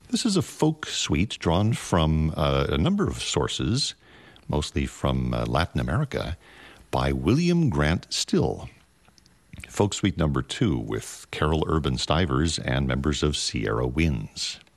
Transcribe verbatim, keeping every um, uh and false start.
This is a folk suite drawn from uh, a number of sources, mostly from uh, Latin America, by William Grant Still. Folk suite number two with Carol Urban Stivers and members of Sierra Winds.